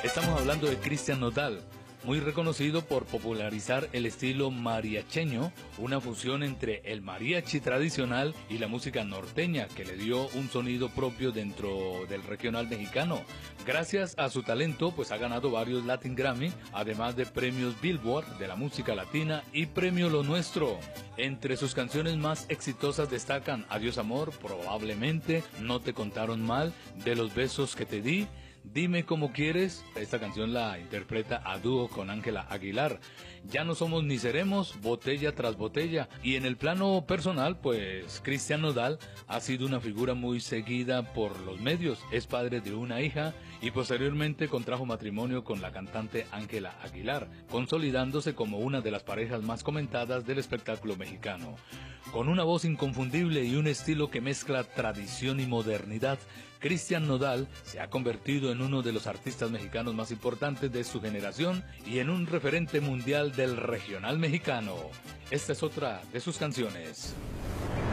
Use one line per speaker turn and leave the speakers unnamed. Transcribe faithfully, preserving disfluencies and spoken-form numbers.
Estamos hablando de Cristian Nodal, muy reconocido por popularizar el estilo mariacheño, una fusión entre el mariachi tradicional y la música norteña que le dio un sonido propio dentro del regional mexicano. Gracias a su talento, pues ha ganado varios Latin Grammy, además de premios Billboard de la música latina y premio Lo Nuestro. Entre sus canciones más exitosas destacan Adiós Amor, Probablemente, No te contaron mal, De los besos que te di, Dime cómo quieres. Esta canción la interpreta a dúo con Ángela Aguilar. Ya no somos ni seremos, Botella tras botella. Y en el plano personal, pues Cristian Nodal ha sido una figura muy seguida por los medios. Es padre de una hija y posteriormente contrajo matrimonio con la cantante Ángela Aguilar, consolidándose como una de las parejas más comentadas del espectáculo mexicano. Con una voz inconfundible y un estilo que mezcla tradición y modernidad, Cristian Nodal se ha convertido en uno de los artistas mexicanos más importantes de su generación y en un referente mundial del regional mexicano. Esta es otra de sus canciones.